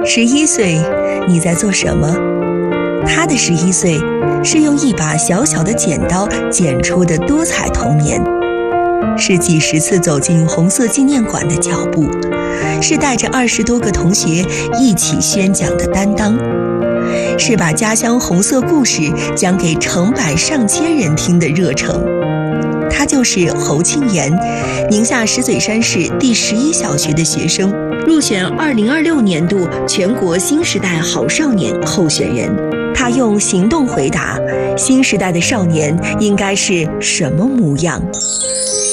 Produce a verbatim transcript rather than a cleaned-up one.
十一岁，你在做什么？他的十一岁是用一把小小的剪刀剪出的多彩童年，是几十次走进红色纪念馆的脚步，是带着二十多个同学一起宣讲的担当，是把家乡红色故事讲给成百上千人听的热诚。他就是侯庆岩，宁夏石嘴山市第十一小学的学生，入选二零二六年度全国新时代好少年候选人。他用行动回答：新时代的少年应该是什么模样？